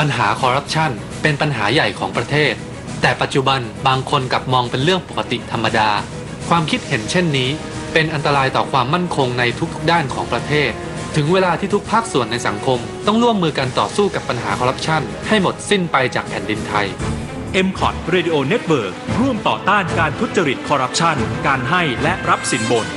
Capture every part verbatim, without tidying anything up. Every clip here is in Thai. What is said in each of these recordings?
ปัญหาคอร์รัปชันเป็นปัญหาใหญ่ของประเทศแต่ปัจจุบันบางคนกลับมองเป็นเรื่องปกติธรรมดาความคิดเห็นเช่นนี้เป็นอันตรายต่อความมั่นคงในทุกๆด้านของประเทศถึงเวลาที่ทุกภาคส่วนในสังคมต้องร่วมมือกันต่อสู้กับปัญหาคอร์รัปชันให้หมดสิ้นไปจากแผ่นดินไทยเอ็ม คอท Radio Network ร่วมต่อต้านการทุจริตคอร์รัปชันการให้และรับสินบน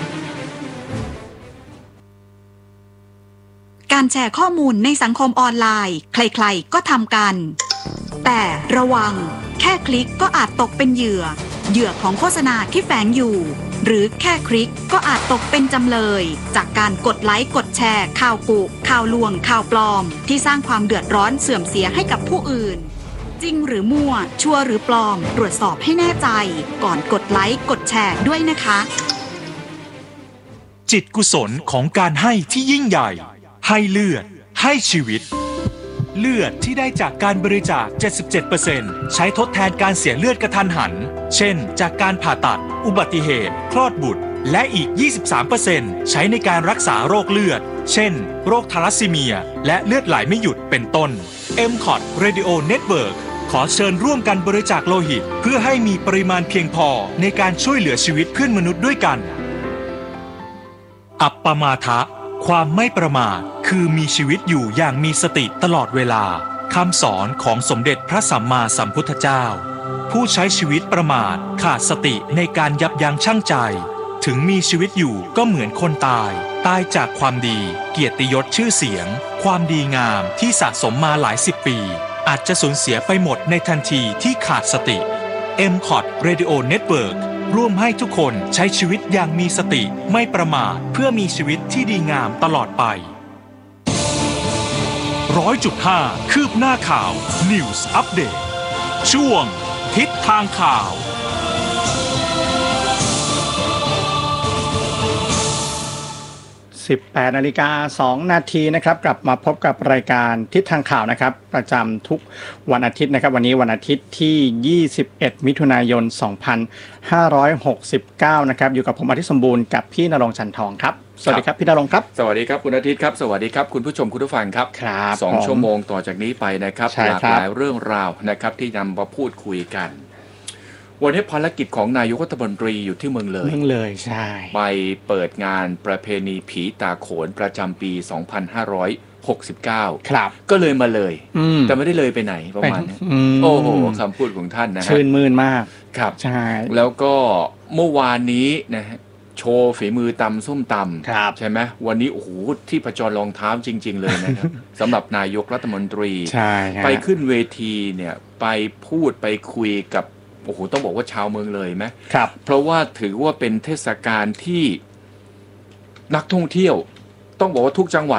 การแชร์ข้อมูลในสังคมออนไลน์ใครๆก็ทำกันแต่ระวังแค่คลิกก็อาจตกเป็นเหยื่อเหยื่อของโฆษณาที่แฝงอยู่หรือแค่คลิกก็อาจตกเป็นจำเลยจากการกดไลค์กดแชร์ข่าวกุข่าวลวงข่าวปลอมที่สร้างความเดือดร้อนเสื่อมเสียให้กับผู้อื่นจริงหรือมั่วชัวร์หรือปลอมตรวจสอบให้แน่ใจก่อนกดไลค์กดแชร์ด้วยนะคะจิตกุศลของการให้ที่ยิ่งใหญ่ให้เลือดให้ชีวิตเลือดที่ได้จากการบริจาค เจ็ดสิบเจ็ดเปอร์เซ็นต์ ใช้ทดแทนการเสียเลือดกระทันหันเช่นจากการผ่าตัดอุบัติเหตุคลอดบุตรและอีก ยี่สิบสามเปอร์เซ็นต์ ใช้ในการรักษาโรคเลือดเช่นโรคทาลัสซีเมียและเลือดไหลไม่หยุดเป็นต้น เอ็ม คอท Radio Network ขอเชิญร่วมกันบริจาคโลหิตเพื่อให้มีปริมาณเพียงพอในการช่วยเหลือชีวิตเพื่อนมนุษย์ด้วยกันอัปปมาทะความไม่ประมาทคือมีชีวิตอยู่อย่างมีสติตลอดเวลาคำสอนของสมเด็จพระสัมมาสัมพุทธเจ้าผู้ใช้ชีวิตประมาทขาดสติในการยับยั้งชั่งใจถึงมีชีวิตอยู่ก็เหมือนคนตายตายจากความดีเกียรติยศชื่อเสียงความดีงามที่สะสมมาหลายสิบปีอาจจะสูญเสียไปหมดในทันทีที่ขาดสติ เอ็ม คอท Radio Networkร่วมให้ทุกคนใช้ชีวิตอย่างมีสติไม่ประมาทเพื่อมีชีวิตที่ดีงามตลอดไป ร้อยจุดห้า คืบหน้าข่าว News Update ช่วงทิศทางข่าวสิบแปดนาฬิกาสองนาทีนะครับกลับมาพบกับรายการทิศทางข่าวนะครับประจำทุกวันอาทิตย์นะครับวันนี้วันอาทิตย์ที่ยี่สิบเอ็ดมิถุนายนสองพันห้าร้อยหกสิบเก้านะครับอยู่กับผมอาทิตย์สมบูรณ์กับพี่ณรงค์จันทร์ทองครับสวัสดีครับพี่ณรงค์ครับสวัสดีครับคุณอาทิตย์ครับสวัสดีครับคุณผู้ชมคุณผู้ฟังครับครับสองชั่วโมงต่อจากนี้ไปนะครับหลากหลายเรื่องราวนะครับที่นำมาพูดคุยกันวันนี้ภารกิจของนายกรัฐมนตรีอยู่ที่เมืองเลยเมืองเลยใช่ไปเปิดงานประเพณีผีตาโขนประจำปีสองพันห้าร้อยหกสิบเก้าครับก็เลยมาเลยแต่ไม่ได้เลยไปไหนประมาณนี้โอ้โหคำพูดของท่านนะฮะชื่นมื่นมากครับใช่แล้วก็เมื่อวานนี้นะฮะโชว์ฝีมือตำส้มตำใช่ไหมวันนี้โอ้โหที่ประจรรองเท้าจริงๆเลยนะครับสำหรับนายกรัฐมนตรีไปขึ้นเวทีเนี่ยไปพูดไปคุยกับโอ้โหต้องบอกว่าชาวเมืองเลยไหมครับเพราะว่าถือว่าเป็นเทศกาลที่นักท่องเที่ยวต้องบอกว่าทุกจังหวัด